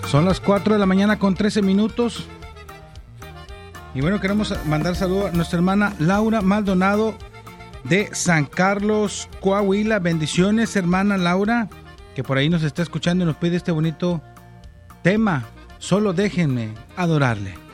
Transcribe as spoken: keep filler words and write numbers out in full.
Son las cuatro de la mañana con trece minutos. Y bueno, queremos mandar saludos a nuestra hermana Laura Maldonado de San Carlos, Coahuila. Bendiciones, hermana Laura, que por ahí nos está escuchando y nos pide este bonito tema. Solo déjenme adorarle.